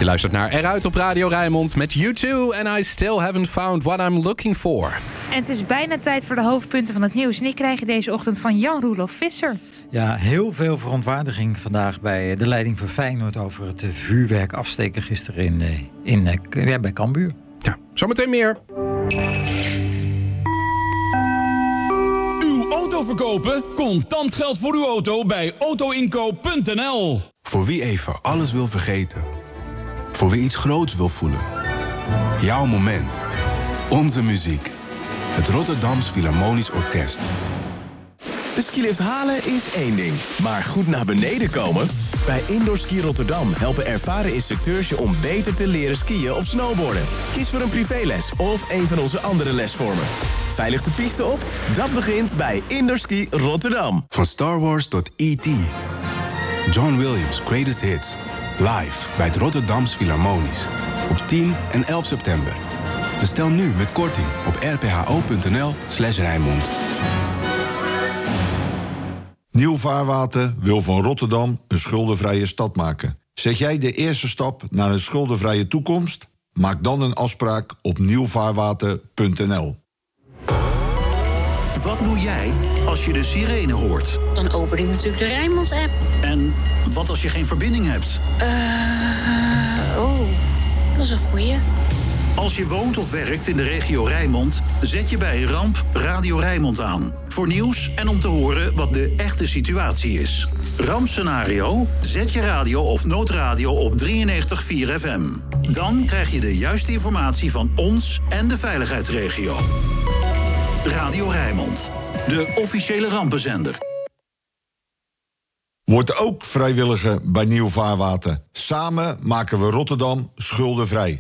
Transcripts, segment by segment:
Je luistert naar Eruit op Radio Rijnmond met U2 and I Still Haven't Found What I'm Looking For. En het is bijna tijd voor de hoofdpunten van het nieuws. En die krijg je deze ochtend van Jan-Roelof Visser. Ja, heel veel verontwaardiging vandaag bij de leiding van Feyenoord over het vuurwerk afsteken gisteren bij Cambuur. Ja, zometeen meer. Uw auto verkopen? Contant geld voor uw auto bij autoinkoop.nl. Voor wie even alles wil vergeten. Voor wie iets groots wil voelen. Jouw moment. Onze muziek. Het Rotterdams Philharmonisch Orkest. De skilift halen is één ding, maar goed naar beneden komen? Bij Indoor Ski Rotterdam helpen ervaren instructeurs je om beter te leren skiën of snowboarden. Kies voor een privéles of een van onze andere lesvormen. Veilig de piste op? Dat begint bij Indoor Ski Rotterdam. Van Star Wars tot E.T. John Williams' Greatest Hits. Live bij het Rotterdams Philharmonisch. Op 10 en 11 september. Bestel nu met korting op rpho.nl/Rijnmond. Nieuw Vaarwater wil van Rotterdam een schuldenvrije stad maken. Zet jij de eerste stap naar een schuldenvrije toekomst? Maak dan een afspraak op nieuwvaarwater.nl. Wat doe jij als je de sirene hoort? Dan open ik natuurlijk de Rijnmond-app. En wat als je geen verbinding hebt? Dat is een goeie. Als je woont of werkt in de regio Rijnmond, zet je bij een ramp Radio Rijnmond aan. Voor nieuws en om te horen wat de echte situatie is. Rampscenario? Zet je radio of noodradio op 93.4 FM. Dan krijg je de juiste informatie van ons en de veiligheidsregio. Radio Rijnmond, de officiële rampenzender. Word ook vrijwilliger bij Nieuw Vaarwater. Samen maken we Rotterdam schuldenvrij.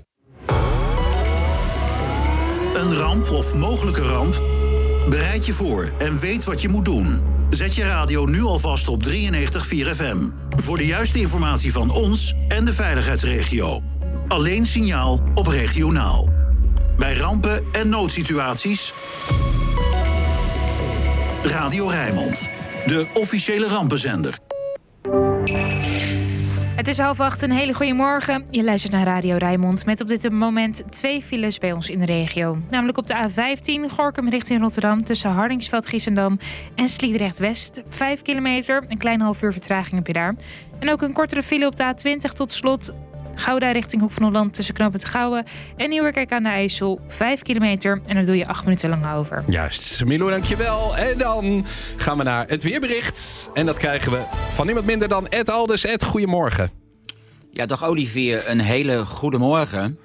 Een ramp of mogelijke ramp? Bereid je voor en weet wat je moet doen. Zet je radio nu alvast op 93.4 FM. Voor de juiste informatie van ons en de veiligheidsregio. Alleen signaal op regionaal. Bij rampen en noodsituaties... Radio Rijnmond, de officiële rampenzender. Het is 7:30, een hele goede morgen. Je luistert naar Radio Rijnmond met op dit moment 2 files bij ons in de regio. Namelijk op de A15 Gorinchem richting Rotterdam tussen Hardingsveld, Giessendam en Sliedrecht West. 5 kilometer, een klein half uur vertraging heb je daar. En ook een kortere file op de A20 tot slot Gouda richting Hoek van Holland tussen Knooppunt Gouwen en Nieuwerkerk aan de IJssel. 5 kilometer en daar doe je 8 minuten lang over. Juist, Milo, dankjewel. En dan gaan we naar het weerbericht. En dat krijgen we van niemand minder dan Ed Alders. Ed, goedemorgen. Ja, dag Olivier, een hele goede morgen.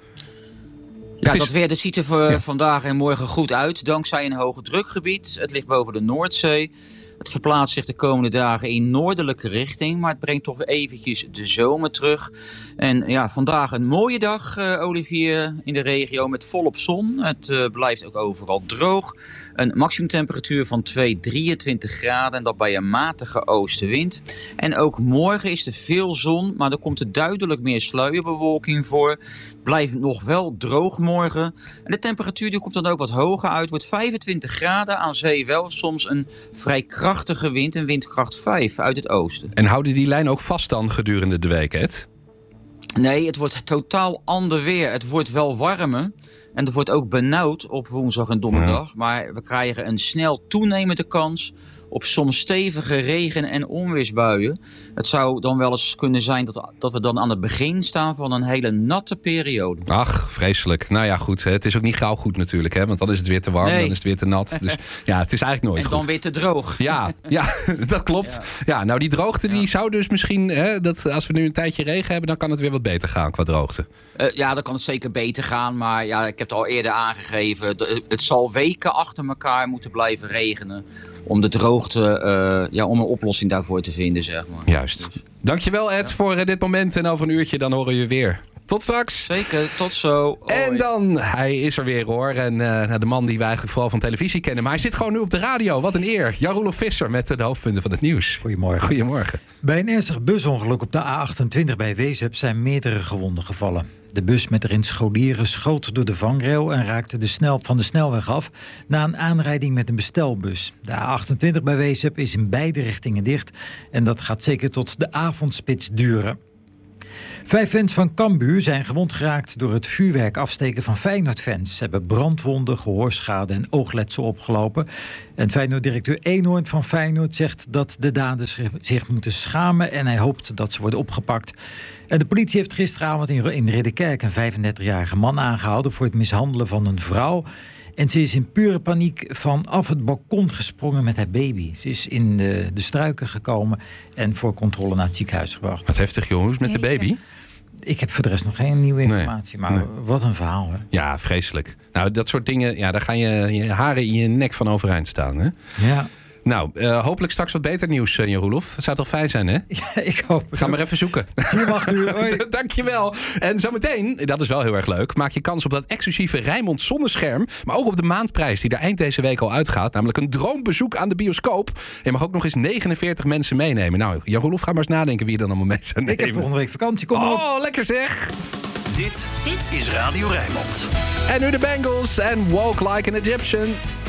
Ja, dat weer ziet er voor vandaag en morgen goed uit. Dankzij een hoge drukgebied. Het ligt boven de Noordzee. Het verplaatst zich de komende dagen in noordelijke richting. Maar het brengt toch eventjes de zomer terug. En ja, vandaag een mooie dag, Olivier, in de regio met volop zon. Het blijft ook overal droog. Een maximumtemperatuur van 23 graden. En dat bij een matige oostenwind. En ook morgen is er veel zon. Maar er komt er duidelijk meer sluierbewolking voor. Blijft nog wel droog morgen. En de temperatuur die komt dan ook wat hoger uit. Wordt 25 graden, aan zee wel soms een vrij krachtige wind, een windkracht 5 uit het oosten. En houden die lijn ook vast dan gedurende de week, Ed? Nee, het wordt totaal ander weer. Het wordt wel warmer en het wordt ook benauwd op woensdag en donderdag. Ja. Maar we krijgen een snel toenemende kans op soms stevige regen- en onweersbuien. Het zou dan wel eens kunnen zijn dat we dan aan het begin staan van een hele natte periode. Ach, vreselijk. Nou ja, goed. Het is ook niet gauw goed natuurlijk, hè? Want dan is het weer te warm, dan is het weer te nat. Dus ja, het is eigenlijk nooit goed. En dan weer te droog. Ja, dat klopt. Ja, nou die droogte die zou dus misschien, hè, dat als we nu een tijdje regen hebben, dan kan het weer wat beter gaan qua droogte. Ja, dan kan het zeker beter gaan. Maar ja, ik heb het al eerder aangegeven. Het zal weken achter elkaar moeten blijven regenen. Om de droogte, om een oplossing daarvoor te vinden, zeg maar. Juist. Dankjewel, Ed, voor dit moment. En over een uurtje dan horen we je weer. Tot straks. Zeker, tot zo. Hoi. En dan, hij is er weer hoor. En de man die we eigenlijk vooral van televisie kennen. Maar hij zit gewoon nu op de radio. Wat een eer. Jan-Roelof Visser met de hoofdpunten van het nieuws. Goedemorgen. Goedemorgen. Bij een ernstig busongeluk op de A28 bij Wezep zijn meerdere gewonden gevallen. De bus met erin scholieren schoot door de vangrail en raakte van de snelweg af na een aanrijding met een bestelbus. De A28 bij Wezep is in beide richtingen dicht en dat gaat zeker tot de avondspits duren. 5 fans van Cambuur zijn gewond geraakt door het vuurwerk afsteken van Feyenoord-fans. Ze hebben brandwonden, gehoorschade en oogletsel opgelopen. En Feyenoord-directeur Eenhoorn van Feyenoord zegt dat de daders zich moeten schamen en hij hoopt dat ze worden opgepakt. En de politie heeft gisteravond in Ridderkerk een 35-jarige man aangehouden voor het mishandelen van een vrouw. En ze is in pure paniek vanaf het balkon gesprongen met haar baby. Ze is in de struiken gekomen en voor controle naar het ziekenhuis gebracht. Wat heftig, jongens, met de baby. Ik heb voor de rest nog geen nieuwe informatie, maar wat een verhaal. Hè? Ja, vreselijk. Nou, dat soort dingen, daar gaan je haren in je nek van overeind staan. Hè? Ja. Nou, hopelijk straks wat beter nieuws, Roelof. Dat zou toch fijn zijn, hè? Ja, ik hoop het. Ga maar even zoeken. Je mag nu. Dankjewel. En zometeen, dat is wel heel erg leuk, maak je kans op dat exclusieve Rijnmond zonnescherm. Maar ook op de maandprijs die er eind deze week al uitgaat. Namelijk een droombezoek aan de bioscoop. Je mag ook nog eens 49 mensen meenemen. Nou, Jan-Roelof, ga maar eens nadenken wie je dan allemaal mee zou nemen. Ik heb volgende week vakantie. Kom op. Oh, lekker zeg. Dit is Radio Rijnmond. En nu de Bengals en Walk Like an Egyptian.